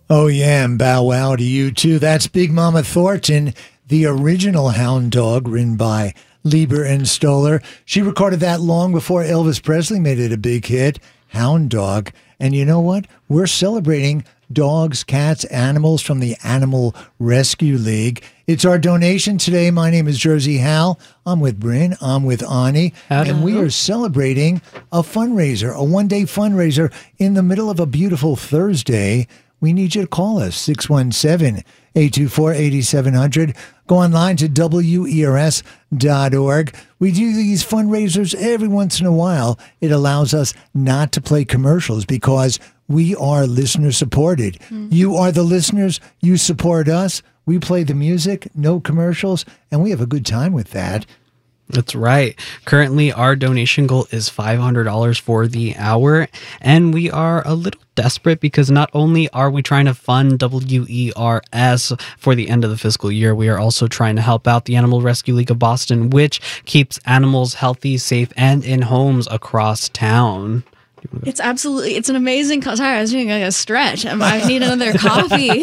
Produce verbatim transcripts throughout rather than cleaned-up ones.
Oh, yeah, and bow wow to you, too. That's Big Mama Thornton, the original Hound Dog, written by Lieber and Stoller. She recorded that long before Elvis Presley made it a big hit, Hound Dog. And you know what? We're celebrating dogs, cats, animals from the Animal Rescue League. It's our donation today. My name is Jersey Hal. I'm with Bryn. I'm with Ani. Hello. And we are celebrating a fundraiser, a one-day fundraiser in the middle of a beautiful Thursday. We need you to call us, six one seven, eight two four, eight seven zero zero. Go online to W E R S dot org. We do these fundraisers every once in a while. It allows us not to play commercials because we are listener-supported. Mm-hmm. You are the listeners. You support us. We play the music, no commercials, and we have a good time with that. That's right. Currently, our donation goal is five hundred dollars for the hour, and we are a little desperate because not only are we trying to fund W E R S for the end of the fiscal year, we are also trying to help out the Animal Rescue League of Boston, which keeps animals healthy, safe, and in homes across town. It's absolutely, it's an amazing, sorry, I was doing like a stretch. Um, I need another coffee.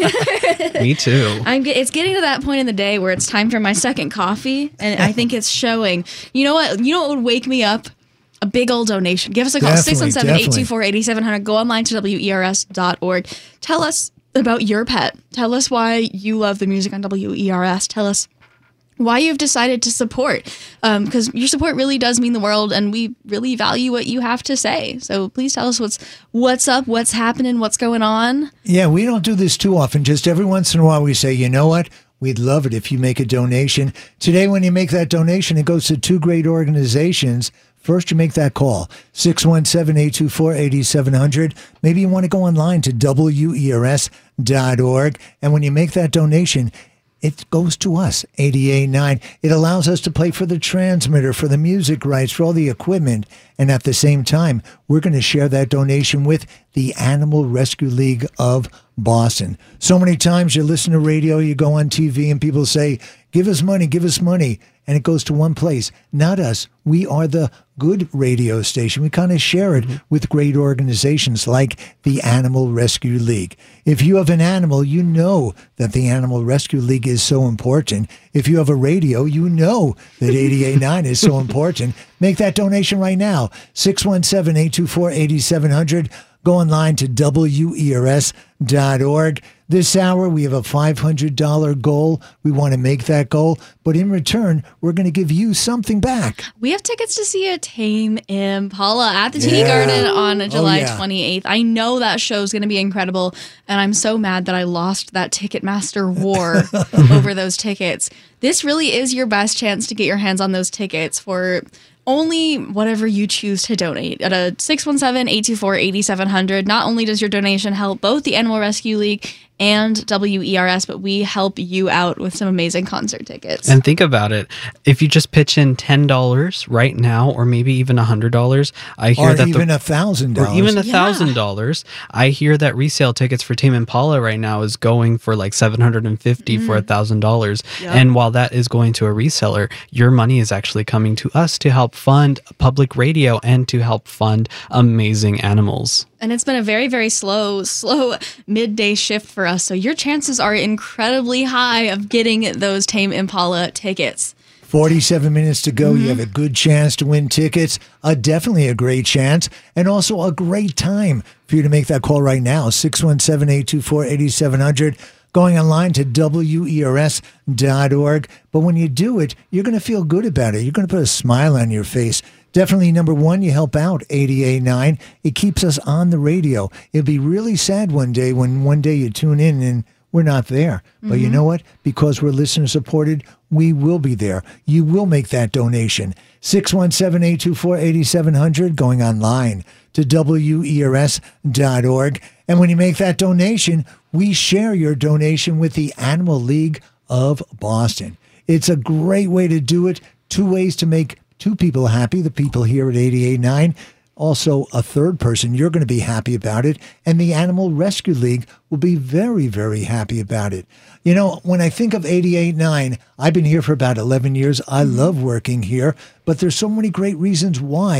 Me too. I'm, it's getting to that point in the day where it's time for my second coffee, and I think it's showing. You know what? You know what would wake me up? A big old donation. Give us a call, six one seven, eight two four, eight seven zero zero. Go online to W E R S dot org. Tell us about your pet. Tell us why you love the music on W E R S. Tell us why you've decided to support, because um, your support really does mean the world, and we really value what you have to say. So please tell us what's what's up, what's happening, what's going on. Yeah, we don't do this too often. Just every once in a while we say, you know what? We'd love it if you make a donation. Today, when you make that donation, it goes to two great organizations. First, you make that call, six one seven, eight two four, eight seven zero zero. Maybe you want to go online to W E R S dot org, and when you make that donation, it goes to us, eighty-eight point nine. It allows us to play for the transmitter, for the music rights, for all the equipment. And at the same time, we're going to share that donation with the Animal Rescue League of Boston. So many times you listen to radio, you go on T V, and people say, give us money, give us money. And it goes to one place. Not us. We are the good radio station. We kind of share it with great organizations like the Animal Rescue League. If you have an animal, you know that the Animal Rescue League is so important. If you have a radio, you know that eighty-eight point nine is so important. Make that donation right now, six one seven, eight two four, eight seven zero zero. Go online to W E R S dot org. This hour, we have a five hundred dollars goal. We want to make that goal. But in return, we're going to give you something back. We have tickets to see a tame Impala at the T D Yeah. Garden on July Oh, yeah. twenty-eighth. I know that show's going to be incredible, and I'm so mad that I lost that Ticketmaster war over those tickets. This really is your best chance to get your hands on those tickets for only whatever you choose to donate at a six one seven, eight two four, eight seven zero zero. Not only does your donation help both the Animal Rescue League and W E R S, but we help you out with some amazing concert tickets. And think about it. If you just pitch in ten dollars right now, or maybe even one hundred dollars, I hear Or that even the, one thousand or dollars. even one Yeah. thousand dollars, I hear that resale tickets for Tame Impala right now is going for like seven hundred fifty dollars for one thousand dollars. Yep. And while that is going to a reseller, your money is actually coming to us to help fund public radio and to help fund amazing animals. And it's been a very, very slow, slow midday shift for us. So your chances are incredibly high of getting those Tame Impala tickets. forty-seven minutes to go. You have a good chance to win tickets. Uh, definitely a great chance. And also a great time for you to make that call right now. six one seven, eight two four, eight seven zero zero. Going online to W E R S dot org. But when you do it, you're going to feel good about it. You're going to put a smile on your face. Definitely, number one, you help out eighty-eight point nine. It keeps us on the radio. It'll be really sad one day when one day you tune in and we're not there. Mm-hmm. But you know what? Because we're listener supported, we will be there. You will make that donation. six one seven, eight two four, eight seven zero zero, going online to W E R S dot org. And when you make that donation, we share your donation with the Animal League of Boston. It's a great way to do it. Two ways to make two people happy, the people here at eighty-eight point nine. Also, a third person, you're going to be happy about it. And the Animal Rescue League will be very, very happy about it. You know, when I think of eighty-eight point nine, I've been here for about eleven years. I love working here, but there's so many great reasons why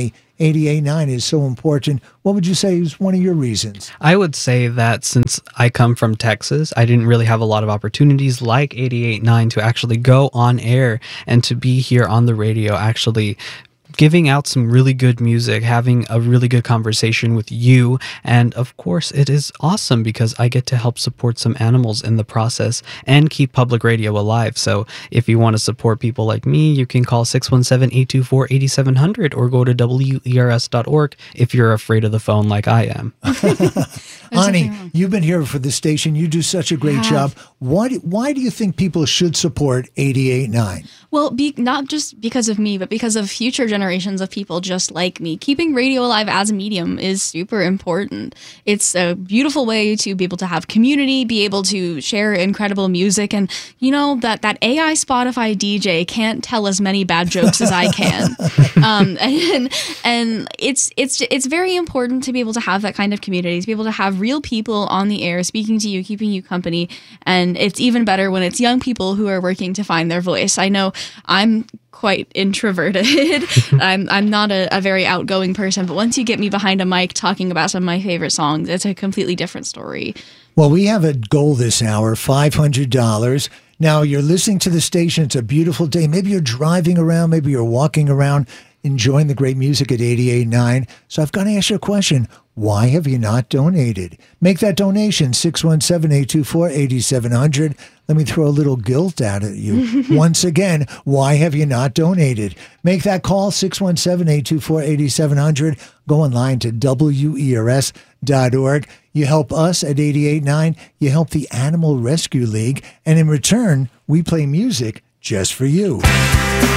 eighty-eight point nine is so important. What would you say is one of your reasons? I would say that since I come from Texas, I didn't really have a lot of opportunities like eighty-eight point nine to actually go on air and to be here on the radio, actually giving out some really good music, having a really good conversation with you. And of course, it is awesome because I get to help support some animals in the process and keep public radio alive. So if you want to support people like me, you can call six one seven, eight two four, eight seven zero zero or go to W E R S dot org if you're afraid of the phone like I am. Ani, you've been here for the station. You do such a great job. Why do, why do you think people should support eighty-eight point nine? Well, be, not just because of me, but because of future generations of people just like me. Keeping radio alive as a medium is super important. It's a beautiful way to be able to have community, be able to share incredible music. And, you know, that, that A I Spotify D J can't tell as many bad jokes as I can. um, and and it's, it's, it's very important to be able to have that kind of community, to be able to have real people on the air speaking to you, keeping you company. And it's even better when it's young people who are working to find their voice. I know I'm quite introverted. I'm I'm not a, a very outgoing person, but once you get me behind a mic talking about some of my favorite songs, it's a completely different story. Well, we have a goal this hour, five hundred dollars. Now, you're listening to the station. It's a beautiful day. Maybe you're driving around. Maybe you're walking around, enjoying the great music at eighty-eight point nine. So I've got to ask you a question. Why have you not donated? Make that donation, six one seven, eight two four, eight seven zero zero. Let me throw a little guilt out at you. Once again, why have you not donated? Make that call, six one seven, eight two four, eight seven zero zero. Go online to W E R S dot org. You help us at eighty-eight point nine. You help the Animal Rescue League. And in return, we play music just for you.